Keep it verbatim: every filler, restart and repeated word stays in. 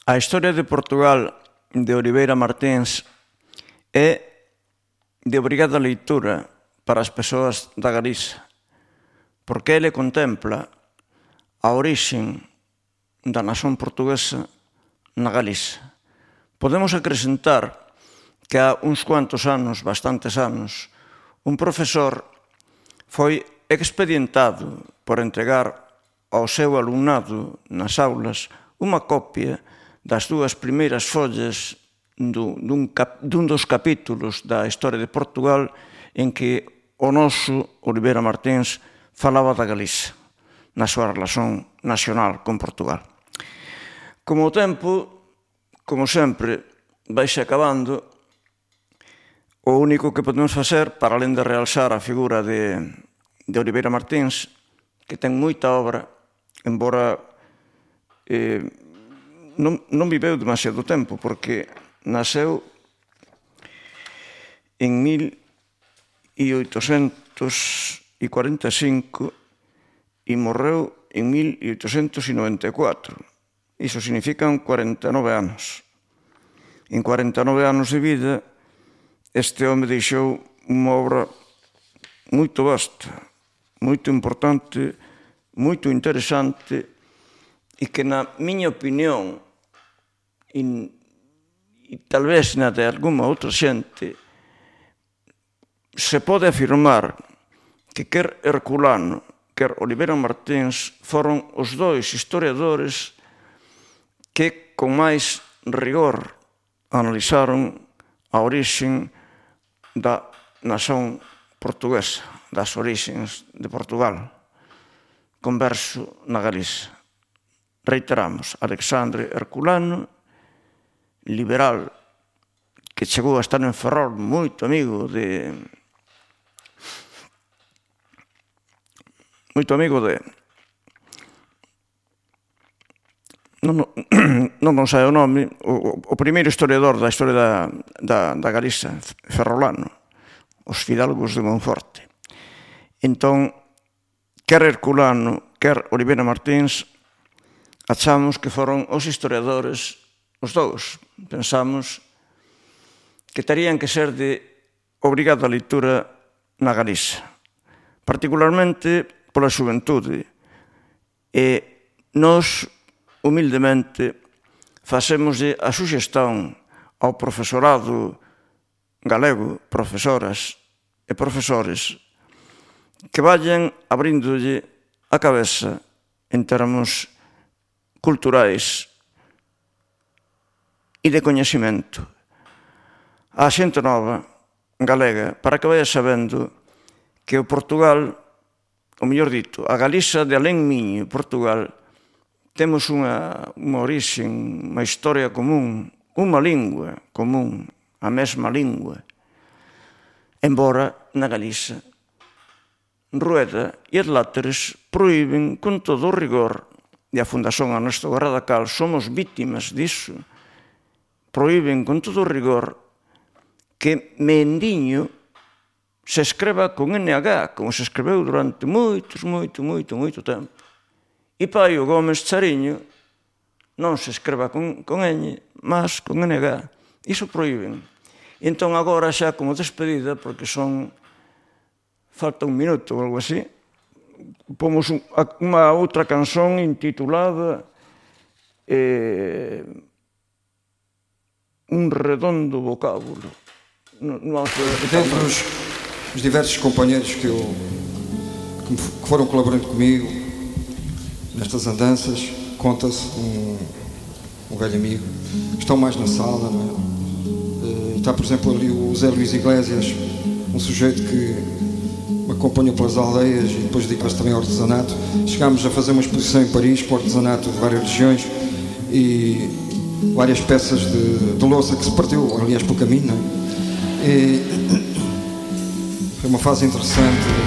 A historia de Portugal de Oliveira Martins é de obrigada leitura para as persoas da Galiza, porque ele contempla a orixen da nación portuguesa na Galiza. Podemos acrescentar que há uns cuantos anos, bastantes anos, un profesor foi expedientado por entregar ao seu alumnado nas aulas unha copia das dúas primeiras follas dun, cap, dun dos capítulos da historia de Portugal en que o noso Oliveira Martins falaba da Galiza na súa relación nacional con Portugal. Como o tempo, como sempre, vaise acabando, o único que podemos facer, para além de realzar a figura de, de Oliveira Martins, que ten moita obra, embora eh, non, non viveu demasiado tempo, porque nasceu en mil oitocentos cuarenta e cinco e morreu en mil oitocentos noventa e catro. Iso significan cuarenta e nove anos. En cuarenta e nove anos de vida, este home deixou unha obra moito vasta, moito importante, moito interesante e que, na miña opinión, e, e tal vez na de alguma outra xente, se pode afirmar que quer Herculano, quer Oliveira Martins foron os dois historiadores que con máis rigor analizaron a orixen da nación portuguesa, das orixens de Portugal, converso na Galiza. Reiteramos, Alexandre Herculano, liberal, que chegou a estar en Ferrol, moito amigo de... moito amigo de... Non, non, non sei o nome, o, o primeiro historiador da historia da, da, da Galiza, ferrolano, os fidalgos de Monforte. Entón, quer Herculano, quer Oliveira Martins, achamos que foron os historiadores, os dous. Pensamos que terían que ser de obrigada leitura na Galiza, particularmente pola xuventude. E nos, humildemente, facémoslle a suxestón ao profesorado galego, profesoras e profesores, que vayan abrindolle a cabeza en termos culturais e de coñecemento a xente nova galega, para que vaya sabendo que o Portugal, o mellor dito, a Galiza de alén miño, Portugal, temos unha, unha orixen, unha historia común, unha lingua común, a mesma lingua. Embora na Galiza, Rueda e as Láteres proíben con todo o rigor, e a Fundación Ernesto Garradacal somos vítimas disso, proíben con todo o rigor que Meendiño se escreva con ene agá, como se escreveu durante moitos, moito, moito, moito tempo. E Paio Gómez Chariño non se escreva con, con ñ, mas con ene agá. Iso proíben. E entón agora xa como despedida, porque son... falta un minuto ou algo así, pomos un, unha outra canción intitulada eh, Un redondo vocábulo. Dentre os, os diversos companheiros que, eu, que, me, que foram colaborando comigo nestas andanças, conta-se um, um velho amigo que estão mais na sala, não é? Está, por exemplo, ali o Zé Luís Iglesias, um sujeito que me acompanha pelas aldeias e depois dedica-se também ao artesanato. Chegámos a fazer uma exposição em Paris com o artesanato de várias regiões e várias peças de, de louça que se partiu, aliás, pelo caminho, não é? E foi uma fase interessante.